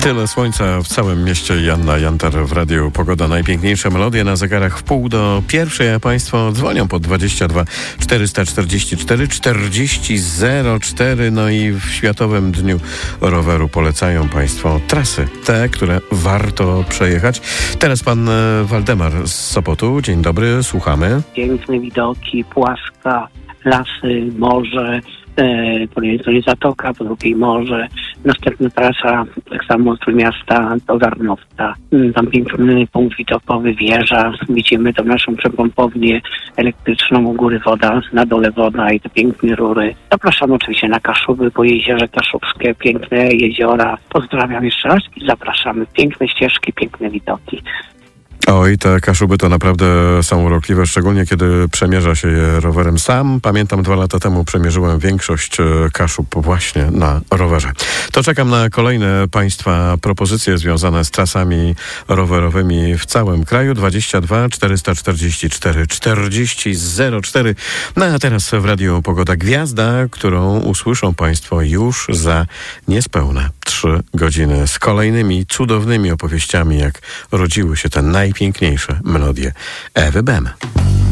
Tyle słońca w całym mieście. Janna Jantar w radiu Pogoda. Najpiękniejsze melodie na zegarach w 3:30, a Państwo dzwonią po 22 444 4004. No i w Światowym Dniu Roweru polecają Państwo trasy, te, które warto przejechać. Teraz pan Waldemar z Sopotu. Dzień dobry, słuchamy. Piękne widoki, płaska, lasy, morze. Po jednej stronie zatoka, po drugiej morze. Następna trasa, tak samo od miasta do Garnowca. Tam piękny punkt widokowy, wieża. Widzimy tą naszą przepompownię elektryczną, u góry woda, na dole woda i te piękne rury. Zapraszam oczywiście na Kaszuby, po jeziorze Kaszubskie, piękne jeziora. Pozdrawiam jeszcze raz i zapraszamy. Piękne ścieżki, piękne widoki. Oj, te Kaszuby to naprawdę są urokliwe, szczególnie kiedy przemierza się je rowerem. Sam pamiętam 2 lata temu przemierzyłem większość Kaszub właśnie na rowerze. To czekam na kolejne Państwa propozycje związane z trasami rowerowymi w całym kraju. 22 444 4004. No a teraz w Radiu Pogoda gwiazda, którą usłyszą Państwo już za niespełna 3 godziny z kolejnymi cudownymi opowieściami, jak rodziły się te najpiękniejsze melodie Ewy Bem.